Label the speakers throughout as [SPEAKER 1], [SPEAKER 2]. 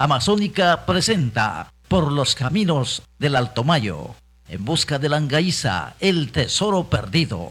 [SPEAKER 1] Amazónica presenta Por los caminos del Alto Mayo, en busca de la Angaíza, el tesoro perdido.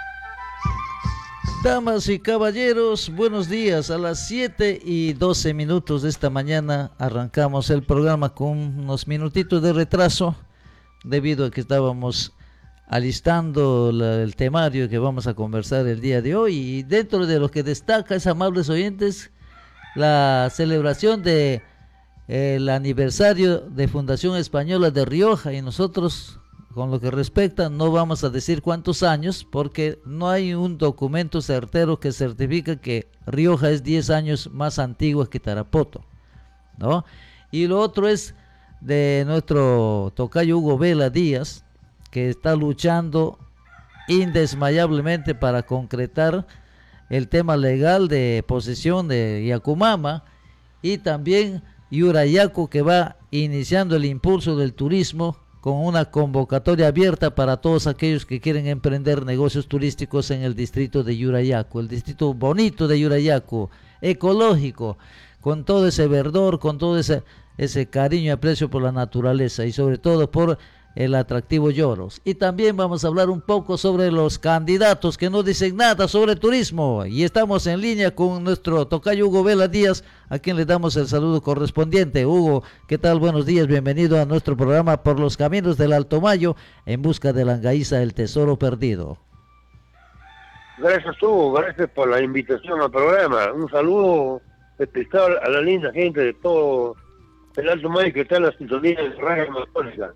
[SPEAKER 2] Damas y caballeros, buenos días. A las 7:12 de esta mañana arrancamos el programa con unos minutitos de retraso debido a que estábamos alistando el temario que vamos a conversar el día de hoy, y dentro de lo que destaca, es, amables oyentes, la celebración de el aniversario de Fundación Española de Rioja, y nosotros, con lo que respecta, no vamos a decir cuántos años porque no hay un documento certero que certifica que Rioja es 10 años más antigua que Tarapoto, ¿no? Y lo otro es de nuestro tocayo Hugo Vela Díaz, que está luchando indesmayablemente para concretar el tema legal de posesión de Yacumama, y también Yurayacu, que va iniciando el impulso del turismo con una convocatoria abierta para todos aquellos que quieren emprender negocios turísticos en el distrito de Yurayacu, el distrito bonito de Yurayacu, ecológico, con todo ese verdor, con todo ese cariño y aprecio por la naturaleza y sobre todo por el atractivo Lloros. Y también vamos a hablar un poco sobre los candidatos que no dicen nada sobre turismo, y estamos en línea con nuestro tocayo Hugo Vela Díaz, a quien le damos el saludo correspondiente. Hugo, ¿qué tal? Buenos días, bienvenido a nuestro programa Por los caminos del Alto Mayo, en busca de la Angaíza, el tesoro perdido.
[SPEAKER 3] Gracias, Hugo, gracias por la invitación al programa. Un saludo especial a la linda gente de todo el Alto Mayo que está en la sintonía de Radio Amazónica.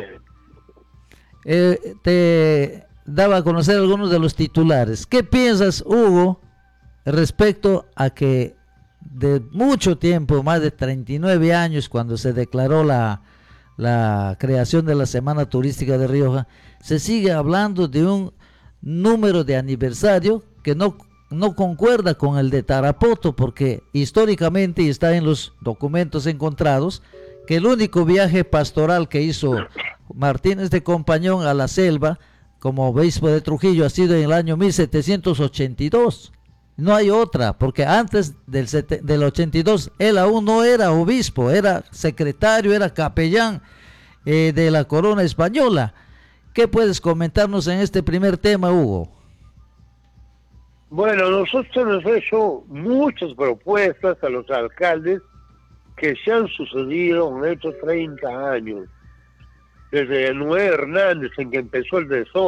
[SPEAKER 2] Te daba a conocer algunos de los titulares. ¿Qué piensas, Hugo, respecto a que de mucho tiempo, más de 39 años, cuando se declaró la creación de la Semana Turística de Rioja, se sigue hablando de un número de aniversario que no concuerda con el de Tarapoto, porque históricamente, y está en los documentos encontrados, que el único viaje pastoral que hizo Martínez de Compañón a la selva como obispo de Trujillo ha sido en el año 1782. No hay otra, porque antes del 82 él aún no era obispo, era secretario, era capellán de la corona española. ¿Qué puedes comentarnos en este primer tema, Hugo?
[SPEAKER 3] Bueno, nosotros hemos hecho muchas propuestas a los alcaldes que se han sucedido en estos 30 años. Desde Noé Hernández, en que empezó el desorden